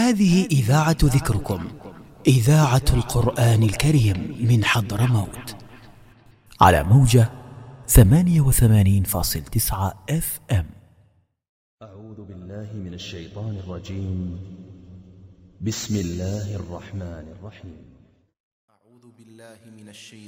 هذه إذاعة ذكركم، إذاعة القرآن الكريم من حضرموت، على موجة 88.9 FM. أعوذ بالله من الشيطان الرجيم. بسم الله الرحمن الرحيم. أعوذ بالله من الشيطان